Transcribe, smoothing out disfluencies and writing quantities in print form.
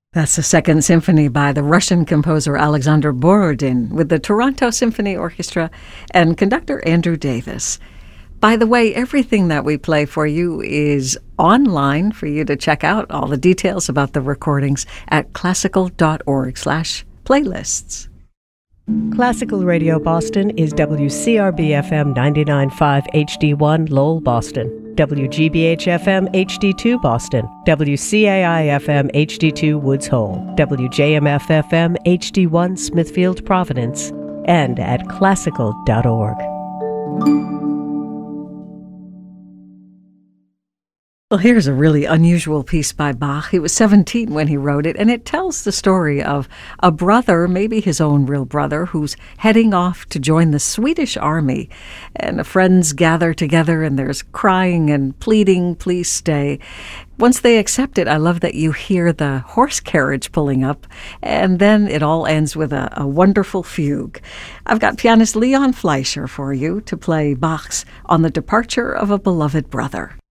That's the Second Symphony by the Russian composer Alexander Borodin with the Toronto Symphony Orchestra and conductor Andrew Davis. By the way, everything that we play for you is online for you to check out. All the details about the recordings at classical.org/playlists. Classical Radio Boston is WCRB-FM 99.5 HD1 Lowell, Boston, WGBH-FM HD2 Boston, WCAI-FM HD2 Woods Hole, WJMF-FM HD1 Smithfield, Providence, and at classical.org. Well, here's a really unusual piece by Bach. He was 17 when he wrote it, and it tells the story of a brother, maybe his own real brother, who's heading off to join the Swedish army. And the friends gather together, and there's crying and pleading, please stay. Once they accept it, I love that you hear the horse carriage pulling up, and then it all ends with a wonderful fugue. I've got pianist Leon Fleischer for you to play Bach's On the Departure of a Beloved Brother.